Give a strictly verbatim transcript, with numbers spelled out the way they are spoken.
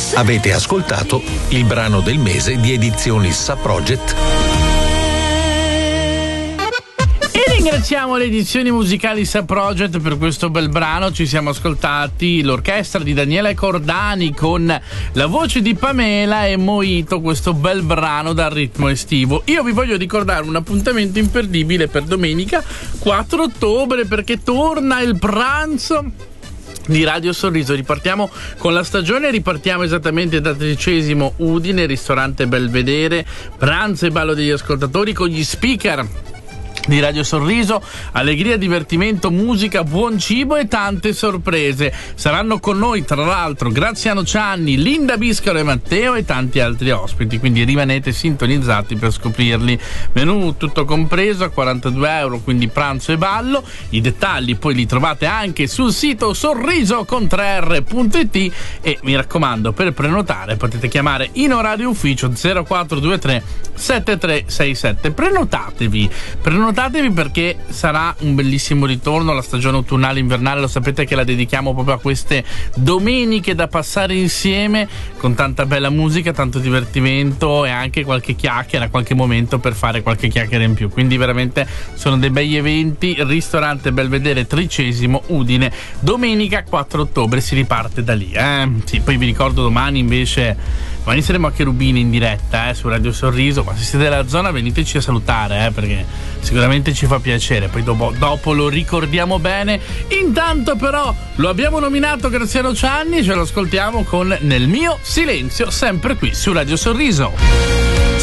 Avete ascoltato il brano del mese di Edizioni Subproject. Ringraziamo le edizioni musicali Subproject per questo bel brano. Ci siamo ascoltati l'orchestra di Daniele Cordani con la voce di Pamela e Mojito, questo bel brano dal ritmo estivo. Io vi voglio ricordare un appuntamento imperdibile per domenica quattro ottobre, perché torna il pranzo di Radio Sorriso. Ripartiamo con la stagione, ripartiamo esattamente da Tredicesimo Udine, ristorante Belvedere, pranzo e ballo degli ascoltatori con gli speaker di Radio Sorriso, allegria, divertimento, musica, buon cibo e tante sorprese. Saranno con noi tra l'altro Graziano Cianni, Linda Biscaro e Matteo e tanti altri ospiti, quindi rimanete sintonizzati per scoprirli. Menù tutto compreso a quarantadue euro, quindi pranzo e ballo. I dettagli poi li trovate anche sul sito sorriso con tre r punto it e mi raccomando, per prenotare potete chiamare in orario ufficio zero quattro due tre sette tre sei sette. Prenotatevi, prenotatevi perché sarà un bellissimo ritorno. La stagione autunnale invernale, lo sapete che la dedichiamo proprio a queste domeniche da passare insieme con tanta bella musica, tanto divertimento e anche qualche chiacchiera, qualche momento per fare qualche chiacchiera in più. Quindi veramente sono dei begli eventi. Ristorante Belvedere, Tredicesimo Udine, domenica quattro ottobre si riparte da lì, eh? Sì, poi vi ricordo domani invece domani saremo a Cherubini in diretta eh, su Radio Sorriso, ma se siete della zona veniteci a salutare eh, perché sicuramente ci fa piacere. Poi dopo, dopo lo ricordiamo bene. Intanto però lo abbiamo nominato Graziano Cianni, ce lo ascoltiamo con Nel mio silenzio, sempre qui su Radio Sorriso.